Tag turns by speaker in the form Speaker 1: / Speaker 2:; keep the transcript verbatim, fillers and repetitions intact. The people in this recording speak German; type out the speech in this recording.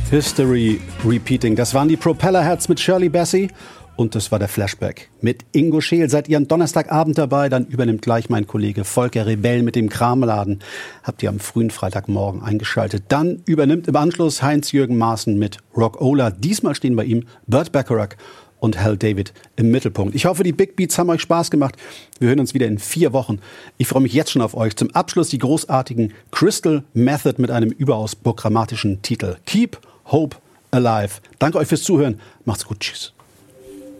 Speaker 1: History Repeating. Das waren die Propellerheads mit Shirley Bassey und das war der Flashback mit Ingo Scheel. Seid ihr am Donnerstagabend dabei, dann übernimmt gleich mein Kollege Volker Rebell mit dem Kramladen. Habt ihr am frühen Freitagmorgen eingeschaltet. Dann übernimmt im Anschluss Heinz-Jürgen Maaßen mit Rock-Ola. Diesmal stehen bei ihm Burt Bacharach und Hal David im Mittelpunkt. Ich hoffe, die Big Beats haben euch Spaß gemacht. Wir hören uns wieder in vier Wochen. Ich freue mich jetzt schon auf euch. Zum Abschluss die großartigen Crystal Method mit einem überaus programmatischen Titel. Keep Hope Alive. Danke euch fürs Zuhören. Macht's gut. Tschüss.